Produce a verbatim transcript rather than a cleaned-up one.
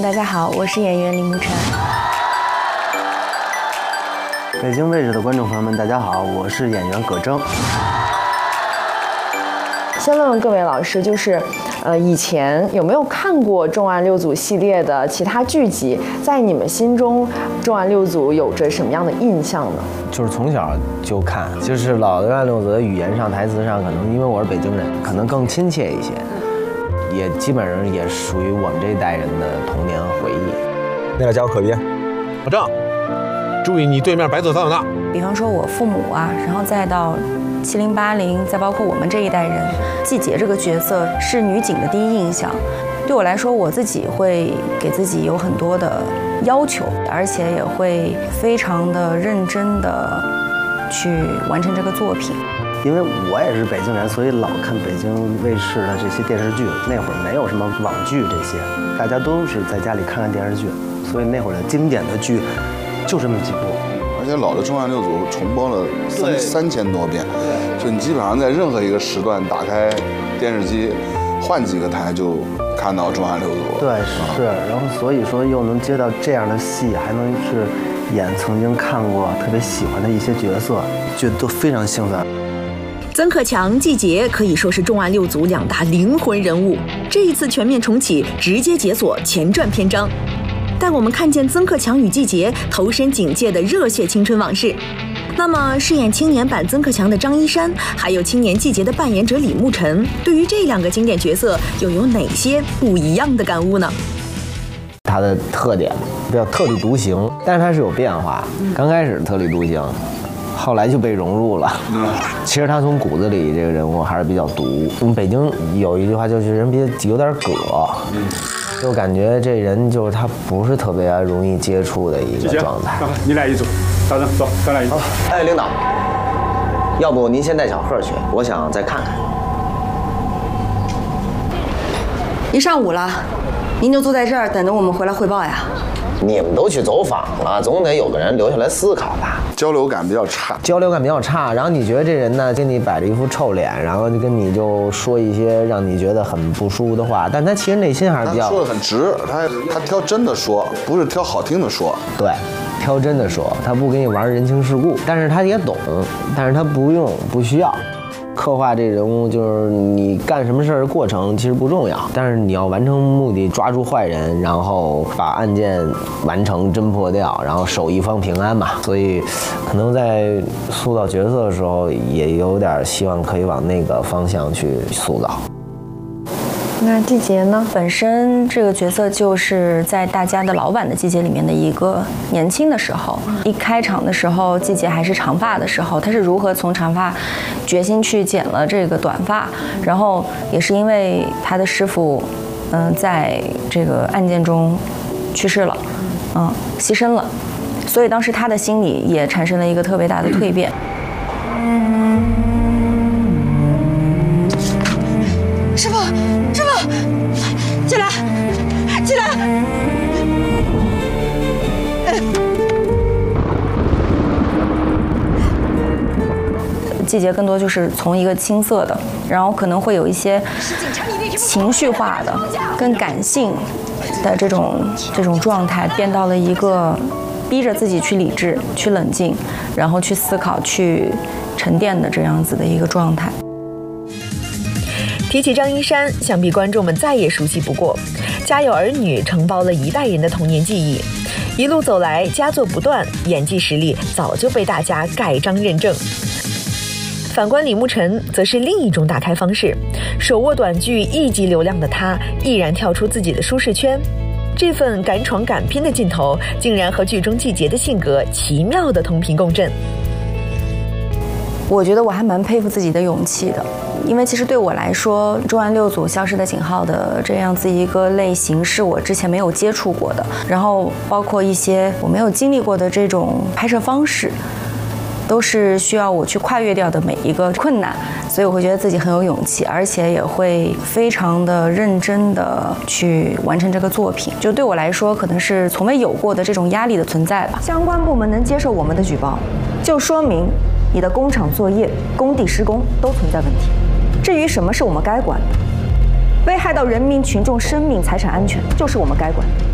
大家好，我是演员李慕晨。 北京卫视的观众朋友们，大家好，我是演员葛铮。 先问问各位老师，就是，呃，以前有没有看过《重案六组》系列的其他剧集？在你们心中，《重案六组》有着什么样的印象呢？ 就是从小就看，就是老的重案六组的语言上、台词上，可能因为我是北京人，可能更亲切一些，也基本上也属于我们这一代人的童年回忆。 那个叫可别， 老郑，注意你对面白色桑塔纳。 比方说我父母啊，然后再到七零八零，再包括我们这一代人，季节这个角色是女警的第一印象。对我来说，我自己会给自己有很多的要求，而且也会非常的认真的去完成这个作品。 因为我也是北京人，所以老看北京卫视的这些电视剧。那会儿没有什么网剧这些，大家都是在家里看看电视剧，所以那会儿的经典的剧就这么几部。 而且老的重案六组重播了三三千多遍，就你基本上在任何一个时段打开电视机，换几个台就看到重案六组。 对，是，然后所以说又能接到这样的戏，还能是演曾经看过特别喜欢的一些角色，觉得都非常兴奋。 曾克强、季节可以说是重案六组两大灵魂人物，这一次全面重启，直接解锁前传篇章。带我们看见曾克强与季节投身警界的热血青春往事。那么，饰演青年版曾克强的张一山，还有青年季节的扮演者李慕晨，对于这两个经典角色又有哪些不一样的感悟呢？ 他的特点比较特立独行，但是他是有变化。刚开始特立独行，后来就被融入了。其实他从骨子里这个人物还是比较毒。我们北京有一句话就是人别有点葛。就感觉这人就是他不是特别容易接触的一个状态。 你来一组，大正走，咱来一组。 哎，领导，要不您先带小贺去，我想再看看。 一上午了，您就坐在这儿等着我们回来汇报呀？ 你们都去走访了，总得有个人留下来思考吧。 交流感比较差， 交流感比较差。然后你觉得这人呢，跟你摆着一副臭脸，然后就跟你就说一些让你觉得很不舒服的话，但他其实内心还是比较他说的很直，他他挑真的说，不是挑好听的说。 对，挑真的说，他不给你玩人情世故，但是他也懂，但是他不用不需要。刻画这人物就是你干什么事儿的过程其实不重要，但是你要完成目的，抓住坏人，然后把案件完成侦破掉，然后守一方平安嘛。所以可能在塑造角色的时候也有点希望可以往那个方向去塑造。 那季节呢？ 本身这个角色就是在大家的老版的季节里面的一个年轻的时候，一开场的时候，季节还是长发的时候，他是如何从长发决心去剪了这个短发，然后也是因为他的师傅，嗯、呃，在这个案件中去世了，嗯，牺牲了，所以当时他的心里也产生了一个特别大的蜕变。 师傅，师傅，起来，起来！ 季节更多就是从一个青涩的，然后可能会有一些情绪化的、更感性的这种这种状态，变到了一个逼着自己去理智、去冷静，然后去思考、去沉淀的这样子的一个状态。 提起张一山，想必观众们再也熟悉不过。家有儿女，承包了一代人的童年记忆。一路走来，佳作不断，演技实力早就被大家盖章认证。反观李慕晨，则是另一种打开方式。手握短剧一级流量的他，毅然跳出自己的舒适圈。这份敢闯敢拼的劲头，竟然和剧中季节的性格奇妙的同频共振。 我觉得我还蛮佩服自己的勇气的，因为其实对我来说，重案六组消失的警号的这样子一个类型是我之前没有接触过的，然后包括一些我没有经历过的这种拍摄方式，都是需要我去跨越掉的每一个困难，所以我会觉得自己很有勇气，而且也会非常的认真的去完成这个作品。就对我来说，可能是从未有过的这种压力的存在吧。 相关部门能接受我们的举报，就说明你的工厂作业、工地施工都存在问题。至于什么是我们该管的，危害到人民群众生命财产安全，就是我们该管的。